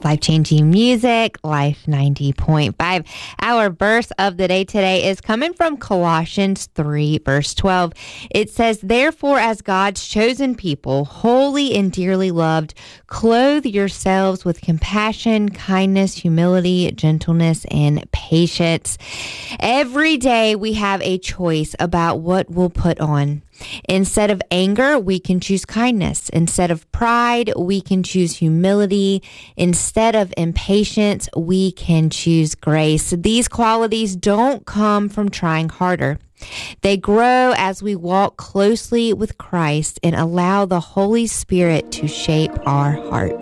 Life-changing music, Life 90.5. Our verse of the day today is coming from Colossians 3, verse 12. It says, "Therefore, as God's chosen people, holy and dearly loved, clothe yourselves with compassion, kindness, humility, gentleness, and patience." Every day we have a choice about what we'll put on. Instead of anger, we can choose kindness. Instead of pride, we can choose humility. Instead of impatience, we can choose grace. These qualities don't come from trying harder. They grow as we walk closely with Christ and allow the Holy Spirit to shape our hearts.